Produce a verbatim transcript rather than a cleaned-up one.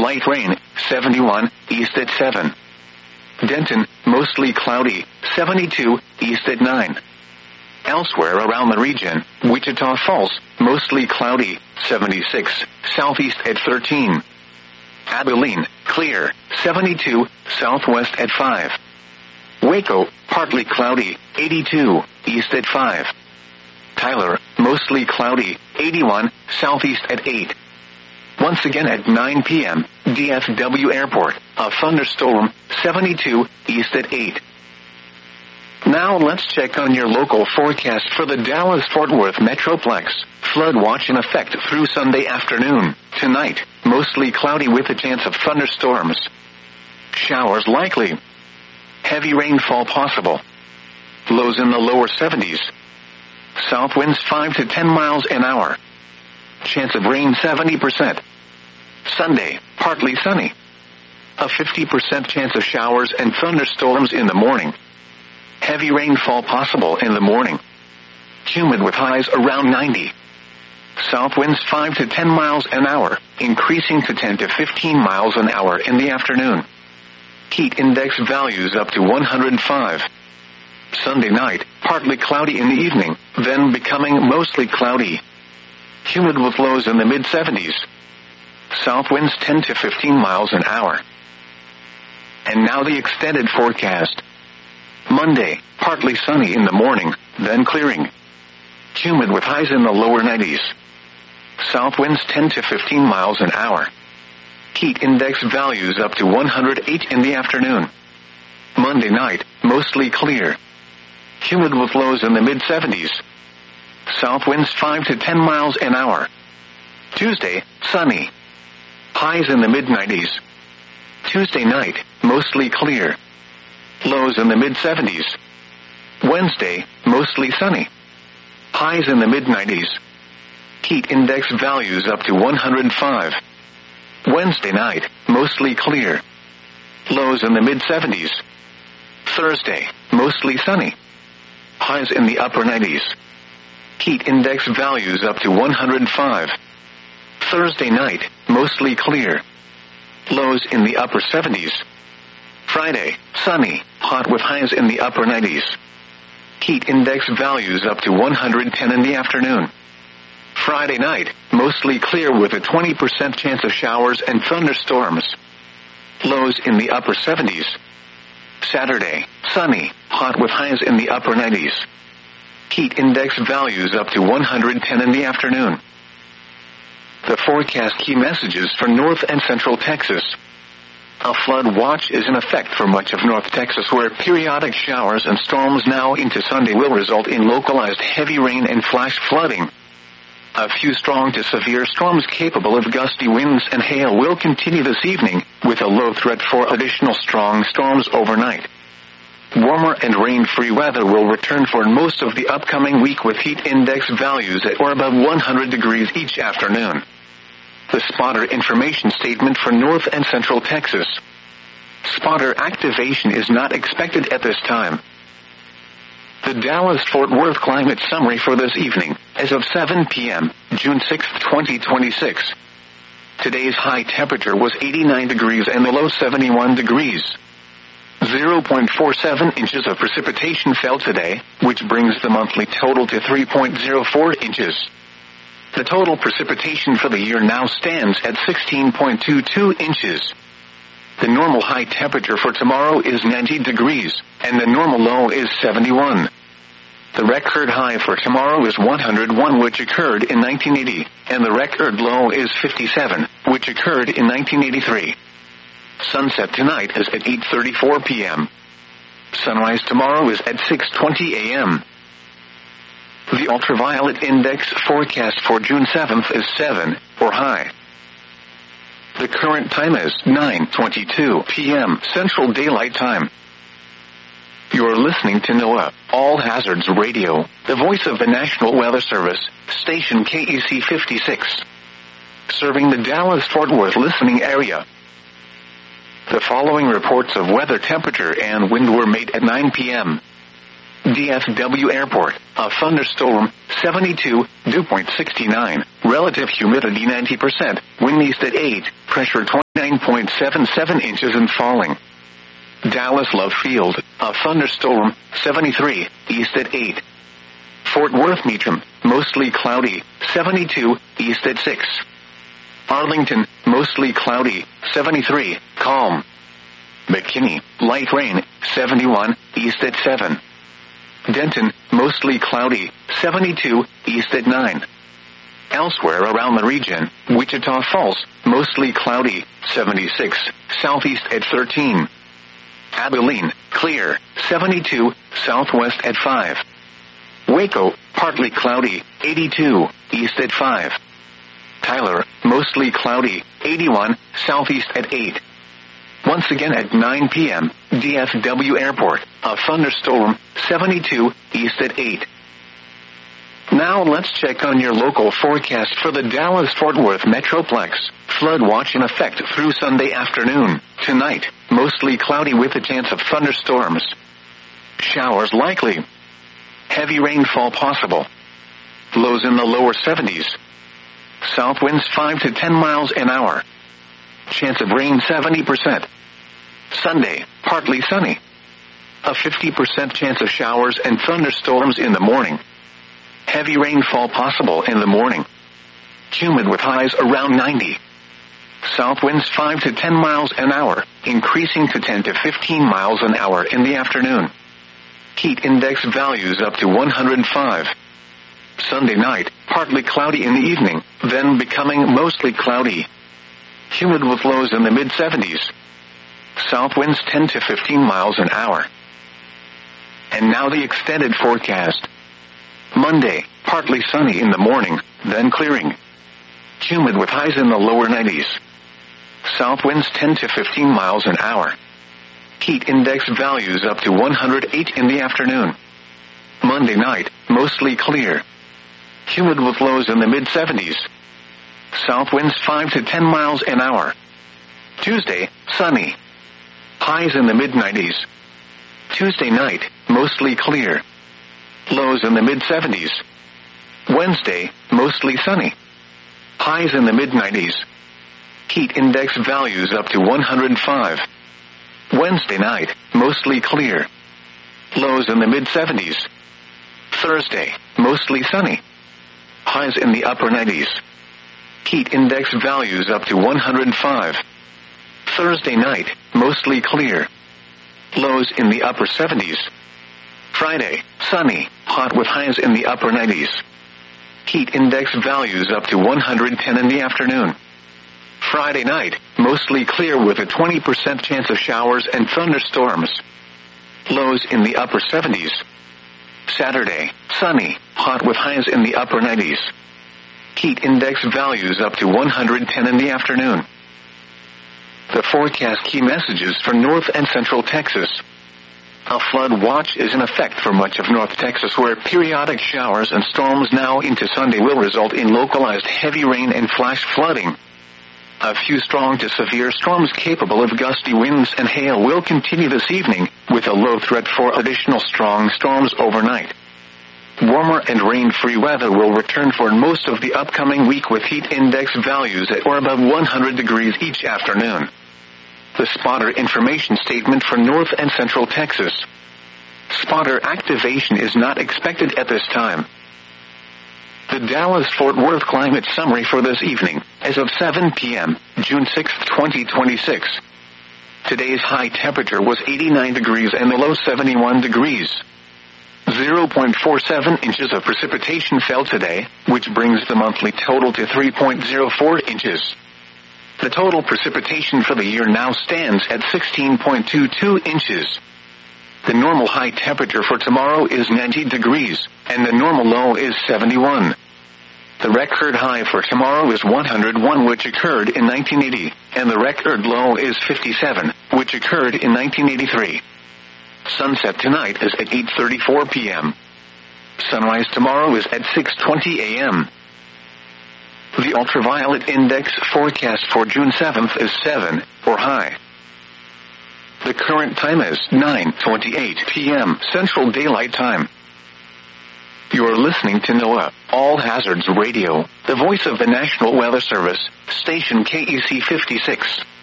light rain, seventy-one, east at seven. Denton, mostly cloudy, seventy-two, east at nine. Elsewhere around the region, Wichita Falls, mostly cloudy, seventy-six, southeast at thirteen. Abilene, clear, seventy-two, southwest at five. Waco, partly cloudy, eighty-two, east at five. Tyler, mostly cloudy, eighty-one, southeast at eight. Once again at nine p.m., D F W Airport, a thunderstorm, seventy-two, east at eight. Now let's check on your local forecast for the Dallas-Fort Worth Metroplex. Flood watch in effect through Sunday afternoon. Tonight, mostly cloudy with a chance of thunderstorms. Showers likely. Heavy rainfall possible. Lows in the lower seventies. South winds five to ten miles an hour. Chance of rain seventy percent. Sunday, partly sunny. A fifty percent chance of showers and thunderstorms in the morning. Heavy rainfall possible in the morning. Humid with highs around ninety. South winds five to ten miles an hour, increasing to ten to fifteen miles an hour in the afternoon. Heat index values up to one hundred five. Sunday night, partly cloudy in the evening, then becoming mostly cloudy. Humid with lows in the mid seventies. South winds ten to fifteen miles an hour. And now the extended forecast. Monday, partly sunny in the morning, then clearing. Humid with highs in the lower nineties. South winds ten to fifteen miles an hour. Heat index values up to one hundred eight in the afternoon. Monday night, mostly clear. Humid with lows in the mid seventies. South winds five to ten miles an hour. Tuesday, sunny. Highs in the mid nineties. Tuesday night, mostly clear. Lows in the mid seventies. Wednesday, mostly sunny. Highs in the mid nineties. Heat index values up to one hundred five. Wednesday night, mostly clear. Lows in the mid seventies. Thursday, mostly sunny. Highs in the upper nineties. Heat index values up to one hundred five. Thursday night, mostly clear. Lows in the upper seventies. Friday, sunny, hot with highs in the upper nineties. Heat index values up to one hundred ten in the afternoon. Friday night, mostly clear with a twenty percent chance of showers and thunderstorms. Lows in the upper seventies. Saturday, sunny, hot with highs in the upper nineties. Heat index values up to one hundred ten in the afternoon. The forecast key messages for North and Central Texas. A flood watch is in effect for much of North Texas, where periodic showers and storms now into Sunday will result in localized heavy rain and flash flooding. A few strong to severe storms capable of gusty winds and hail will continue this evening, with a low threat for additional strong storms overnight. Warmer and rain-free weather will return for most of the upcoming week, with heat index values at or above one hundred degrees each afternoon. The spotter information statement for North and Central Texas. Spotter activation is not expected at this time. The Dallas-Fort Worth climate summary for this evening, as of seven p.m., June sixth, twenty twenty-six. Today's high temperature was eighty-nine degrees and the low seventy-one degrees. zero point four seven inches of precipitation fell today, which brings the monthly total to three point zero four inches. The total precipitation for the year now stands at sixteen point two two inches. The normal high temperature for tomorrow is ninety degrees, and the normal low is seventy-one. The record high for tomorrow is one hundred one, which occurred in nineteen eighty, and the record low is fifty-seven, which occurred in nineteen eighty-three. Sunset tonight is at eight thirty-four p.m. Sunrise tomorrow is at six twenty a.m. The ultraviolet index forecast for June seventh is seven, or high. The current time is nine twenty-two p.m. Central Daylight Time. You're listening to NOAA, All Hazards Radio, the voice of the National Weather Service, station K E C fifty-six. Serving the Dallas-Fort Worth listening area. The following reports of weather, temperature, and wind were made at nine p.m. D F W Airport, a thunderstorm, seventy-two, dew point sixty-nine, relative humidity ninety percent, wind east at eight, pressure twenty-nine. nine point seven seven inches and falling. Dallas Love Field, a thunderstorm, seventy-three, east at eight. Fort Worth Meacham, mostly cloudy, seventy-two, east at six. Arlington, mostly cloudy, seventy-three, calm. McKinney, light rain, seventy-one, east at seven. Denton, mostly cloudy, seventy-two, east at nine. Elsewhere around the region, Wichita Falls, mostly cloudy, seventy-six, southeast at thirteen. Abilene, clear, seventy-two, southwest at five. Waco, partly cloudy, eighty-two, east at five. Tyler, mostly cloudy, eighty-one, southeast at eight. Once again at nine p.m., D F W Airport, a thunderstorm, seventy-two, east at eight. Now let's check on your local forecast for the Dallas-Fort Worth Metroplex. Flood watch in effect through Sunday afternoon. Tonight, mostly cloudy with a chance of thunderstorms. Showers likely. Heavy rainfall possible. Lows in the lower seventies. South winds five to ten miles an hour. Chance of rain seventy percent. Sunday, partly sunny. A fifty percent chance of showers and thunderstorms in the morning. Heavy rainfall possible in the morning. Humid with highs around ninety. South winds five to ten miles an hour, increasing to ten to fifteen miles an hour in the afternoon. Heat index values up to one hundred five. Sunday night, partly cloudy in the evening, then becoming mostly cloudy. Humid with lows in the mid seventies. South winds ten to fifteen miles an hour. And now the extended forecast. Monday, partly sunny in the morning, then clearing. Humid with highs in the lower nineties. South winds ten to fifteen miles an hour. Heat index values up to one hundred eight in the afternoon. Monday night, mostly clear. Humid with lows in the mid seventies. South winds five to ten miles an hour. Tuesday, sunny. Highs in the mid nineties. Tuesday night, mostly clear. Lows in the mid seventies. Wednesday, mostly sunny. Highs in the mid nineties. Heat index values up to one hundred five. Wednesday night, mostly clear. Lows in the mid seventies. Thursday, mostly sunny. Highs in the upper nineties. Heat index values up to one hundred five. Thursday night, mostly clear. Lows in the upper seventies. Friday, sunny, hot with highs in the upper nineties. Heat index values up to one hundred ten in the afternoon. Friday night, mostly clear with a twenty percent chance of showers and thunderstorms. Lows in the upper seventies. Saturday, sunny, hot with highs in the upper nineties. Heat index values up to one hundred ten in the afternoon. The forecast key messages for North and Central Texas. A flood watch is in effect for much of North Texas, where periodic showers and storms now into Sunday will result in localized heavy rain and flash flooding. A few strong to severe storms capable of gusty winds and hail will continue this evening, with a low threat for additional strong storms overnight. Warmer and rain-free weather will return for most of the upcoming week, with heat index values at or above one hundred degrees each afternoon. The spotter information statement for North and Central Texas. Spotter activation is not expected at this time. The Dallas-Fort Worth climate summary for this evening, as of seven p.m., June sixth, twenty twenty-six. Today's high temperature was eighty-nine degrees and the low seventy-one degrees. zero point four seven inches of precipitation fell today, which brings the monthly total to three point zero four inches. The total precipitation for the year now stands at sixteen point two two inches. The normal high temperature for tomorrow is ninety degrees, and the normal low is seventy-one. The record high for tomorrow is one hundred one, which occurred in nineteen eighty, and the record low is fifty-seven, which occurred in nineteen eighty-three. Sunset tonight is at eight thirty-four p.m. Sunrise tomorrow is at six twenty a.m. The ultraviolet index forecast for June seventh is seven, or high. The current time is nine twenty-eight p.m. Central Daylight Time. You are listening to NOAA All Hazards Radio, the voice of the National Weather Service, station K E C fifty-six.